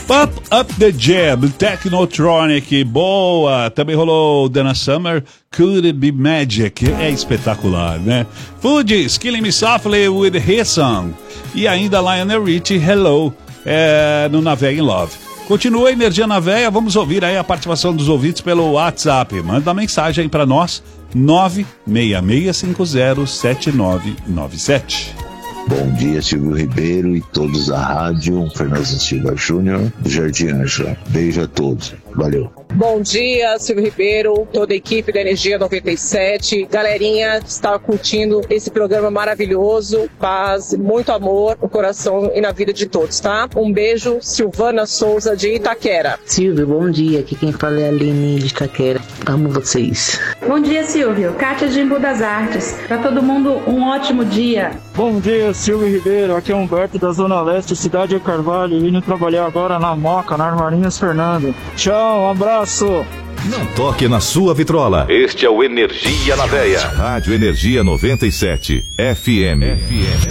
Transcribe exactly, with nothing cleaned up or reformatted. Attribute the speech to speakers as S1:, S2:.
S1: Pop Up the Jam, Technotronic, boa. Também rolou Dana Summer, Could It Be Magic, é espetacular, né? Fugees, Killing Me Softly with His Song. E ainda Lionel Richie, Hello, é, no Navega in Love. Continua a energia na veia, vamos ouvir aí a participação dos ouvintes pelo WhatsApp. Manda uma mensagem para nós, nove seis seis cinco zero sete nove nove sete.
S2: Bom dia, Silvio Ribeiro e todos da rádio. Fernando Silva Júnior, do Jardim Ângela. Beijo a todos. Valeu.
S3: Bom dia, Silvio Ribeiro, toda a equipe da Energia noventa e sete. Galerinha, está curtindo esse programa maravilhoso. Paz, muito amor no coração e na vida de todos, tá? Um beijo, Silvana Souza, de Itaquera.
S4: Silvio, bom dia. Aqui quem fala é a Aline de Itaquera. Amo vocês.
S5: Bom dia, Silvio. Kátia de Embu das Artes. Para todo mundo, um ótimo dia.
S6: Bom dia, Silvio Ribeiro. Aqui é Humberto da Zona Leste, Cidade de Carvalho. Indo trabalhar agora na Moca, na Armarinhas Fernando. Tchau, um abraço.
S7: Não toque na sua vitrola. Este é o Energia na Veia. Rádio Energia noventa e sete F M. F M.